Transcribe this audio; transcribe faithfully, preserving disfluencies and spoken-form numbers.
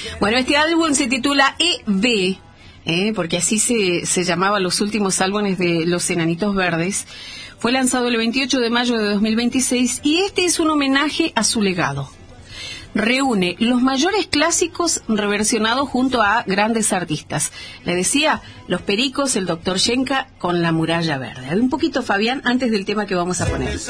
Bueno, este álbum se titula E V, eh, porque así se, se llamaban los últimos álbumes de Los Enanitos Verdes. Fue lanzado el veintiocho de mayo de dos mil veintiséis y este es un homenaje a su legado. Reúne los mayores clásicos reversionados junto a grandes artistas. Le decía, Los Pericos, el doctor Yenka con La Muralla Verde. Un poquito, Fabián, antes del tema que vamos a poner.